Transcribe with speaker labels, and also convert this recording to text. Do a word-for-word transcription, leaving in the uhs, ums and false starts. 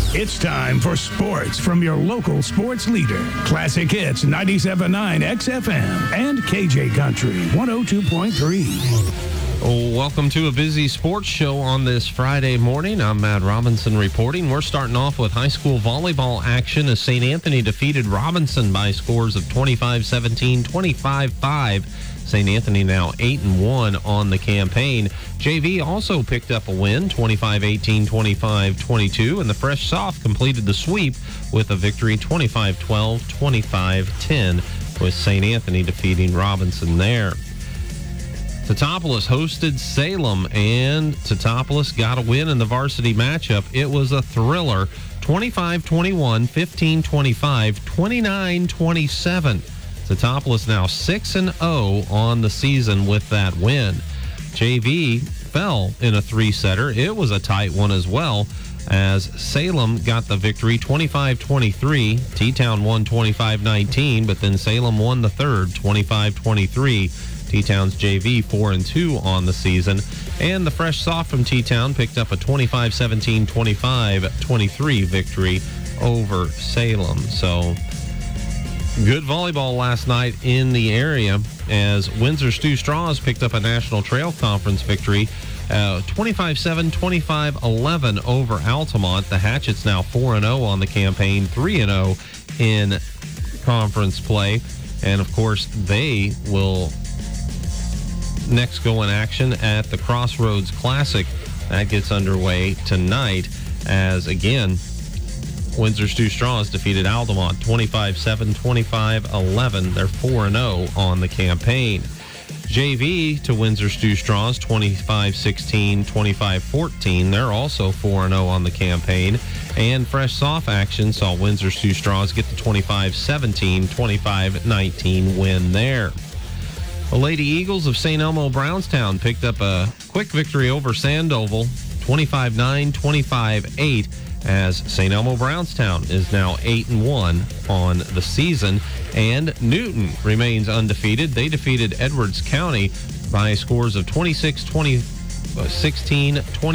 Speaker 1: It's time for sports from your local sports leader. Classic Hits ninety-seven point nine X F M and K J Country one oh two point three.
Speaker 2: Welcome to a busy sports show on this Friday morning. I'm Matt Robinson reporting. We're starting off with high school volleyball action as Saint Anthony defeated Robinson by scores of twenty-five seventeen, twenty-five five. Saint Anthony now eight and one on the campaign. J V also picked up a win, twenty-five eighteen, twenty-five twenty-two, and the Fresh Soft completed the sweep with a victory twenty-five twelve, twenty-five ten, with Saint Anthony defeating Robinson there. Teutopolis hosted Salem, and Teutopolis got a win in the varsity matchup. It was a thriller, twenty-five twenty-one, fifteen twenty-five, twenty-nine twenty-seven. Teutopolis now six and oh on the season with that win. J V fell in a three-setter. It was a tight one as well, as Salem got the victory twenty-five twenty-three. T-Town won twenty-five nineteen, but then Salem won the third twenty-five twenty-three. T-Town's J V four and two on the season. And the Fresh Soft from T-Town picked up a twenty-five seventeen, twenty-five twenty-three victory over Salem. So good volleyball last night in the area as Windsor Stew Straws picked up a National Trail Conference victory, uh, twenty-five seven, twenty-five eleven over Altamont. The Hatchets now four and oh on the campaign, three and oh in conference play. And, of course, they will next go in action at the Crossroads Classic. That gets underway tonight as, again, Windsor Stew Straws defeated Altamont twenty-five seven, twenty-five eleven. They're four and oh on the campaign. J V to Windsor Stew Straws twenty-five sixteen, twenty-five fourteen. They're also four and oh on the campaign. And Fresh Soft action saw Windsor Stew Straws get the twenty-five seventeen, twenty-five nineteen win there. The Lady Eagles of Saint Elmo Brownstown picked up a quick victory over Sandoval, twenty-five nine, twenty-five eight. as Saint Elmo Brownstown is now eight and one on the season. And Newton remains undefeated. They defeated Edwards County by scores of twenty-six twenty, sixteen twenty.